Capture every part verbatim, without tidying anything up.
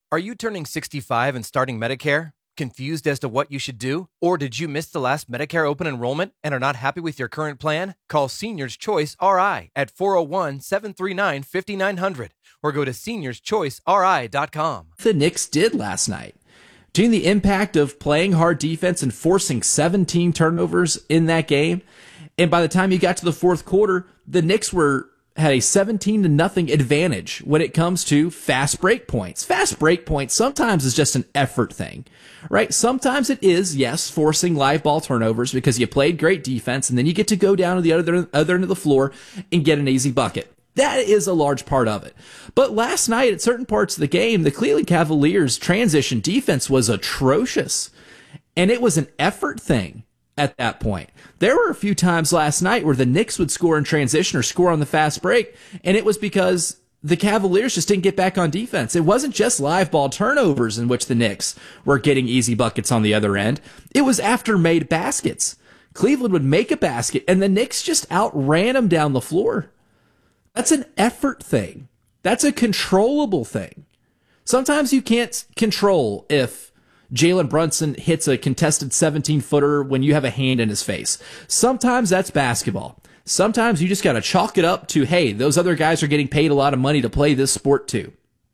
Are you turning sixty-five and starting Medicare? Confused as to what you should do? Or did you miss the last Medicare open enrollment and are not happy with your current plan? Call Seniors Choice R I at four oh one, seven three nine, five nine zero zero or go to seniors choice r i dot com. The Knicks did last night. Between the impact of playing hard defense and forcing seventeen turnovers in that game, and by the time you got to the fourth quarter, the Knicks were had a seventeen to nothing advantage when it comes to fast break points. Fast break points sometimes is just an effort thing, right? Sometimes it is, yes, forcing live ball turnovers because you played great defense and then you get to go down to the other, other end of the floor and get an easy bucket. That is a large part of it. But last night at certain parts of the game, the Cleveland Cavaliers transition defense was atrocious, and it was an effort thing. At that point, there were a few times last night where the Knicks would score in transition or score on the fast break, and it was because the Cavaliers just didn't get back on defense. It wasn't just live ball turnovers in which the Knicks were getting easy buckets on the other end. It was after made baskets. Cleveland would make a basket, and the Knicks just outran them down the floor. That's an effort thing. That's a controllable thing. Sometimes you can't control if Jalen Brunson hits a contested seventeen-footer when you have a hand in his face. Sometimes that's basketball. Sometimes you just got to chalk it up to, hey, those other guys are getting paid a lot of money to play this sport too.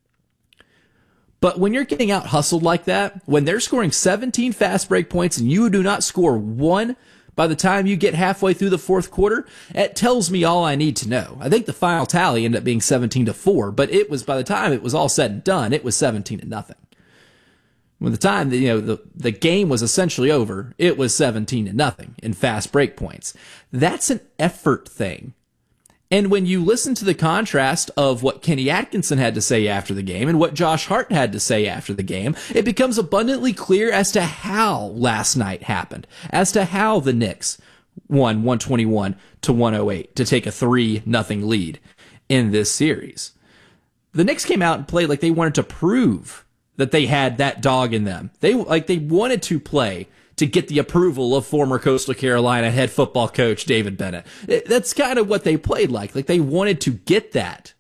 But when you're getting out hustled like that, when they're scoring seventeen fast break points and you do not score one by the time you get halfway through the fourth quarter, it tells me all I need to know. I think the final tally ended up being seventeen to four, but it was, by the time it was all said and done, it was seventeen to nothing. When the time you know the, the game was essentially over, it was seventeen to nothing in fast break points. That's an effort thing. And when you listen to the contrast of what Kenny Atkinson had to say after the game and what Josh Hart had to say after the game, it becomes abundantly clear as to how last night happened, as to how the Knicks won one twenty-one to one oh eight to take a three nothing lead in this series. The Knicks came out and played like they wanted to prove that they had that dog in them. They like they wanted to play to get the approval of former Coastal Carolina head football coach David Bennett. It, that's kind of what they played like. Like they wanted to get that.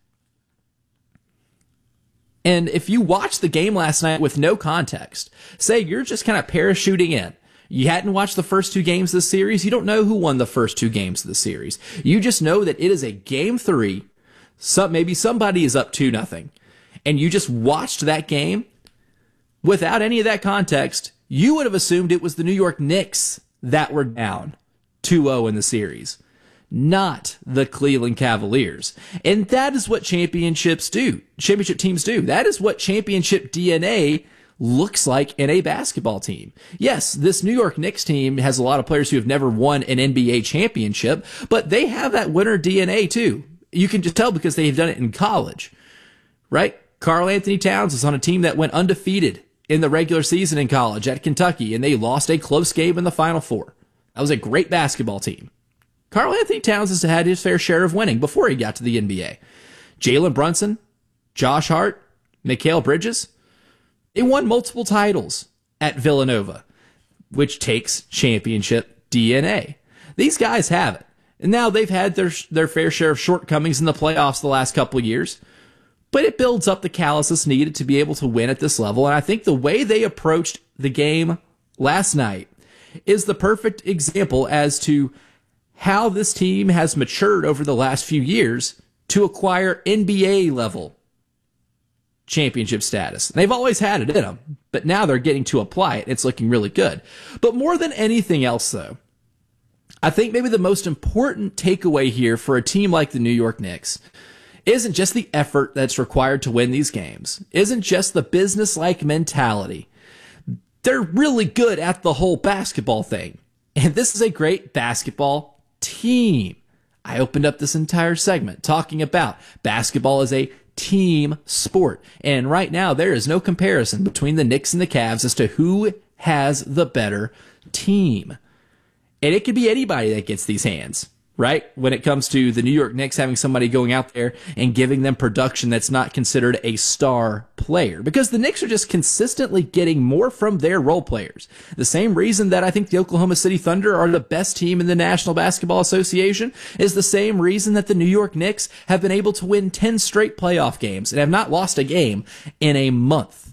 And if you watch the game last night with no context, say you're just kind of parachuting in, you hadn't watched the first two games of the series, you don't know who won the first two games of the series. You just know that it is a game three. Some, maybe somebody is up two nothing, and you just watched that game. Without any of that context, you would have assumed it was the New York Knicks that were down two oh in the series, not the Cleveland Cavaliers. And that is what championships do. Championship teams do. That is what championship D N A looks like in a basketball team. Yes, this New York Knicks team has a lot of players who have never won an N B A championship, but they have that winner D N A too. You can just tell because they've done it in college, right? Karl Anthony Towns is on a team that went undefeated in the regular season in college at Kentucky, and they lost a close game in the Final Four. That was a great basketball team. Karl Anthony Towns has had his fair share of winning before he got to the N B A. Jalen Brunson, Josh Hart, Mikal Bridges, they won multiple titles at Villanova, which takes championship D N A. These guys have it. And now they've had their, their fair share of shortcomings in the playoffs the last couple of years. But it builds up the calluses needed to be able to win at this level. And I think the way they approached the game last night is the perfect example as to how this team has matured over the last few years to acquire N B A level championship status. They've always had it in them, but now they're getting to apply it. It's looking really good. But more than anything else, though, I think maybe the most important takeaway here for a team like the New York Knicks isn't just the effort that's required to win these games, isn't just the business-like mentality. They're really good at the whole basketball thing. And this is a great basketball team. I opened up this entire segment talking about basketball as a team sport. And right now, there is no comparison between the Knicks and the Cavs as to who has the better team. And it could be anybody that gets these hands. Right? When it comes to the New York Knicks having somebody going out there and giving them production that's not considered a star player. Because the Knicks are just consistently getting more from their role players. The same reason that I think the Oklahoma City Thunder are the best team in the National Basketball Association is the same reason that the New York Knicks have been able to win ten straight playoff games and have not lost a game in a month.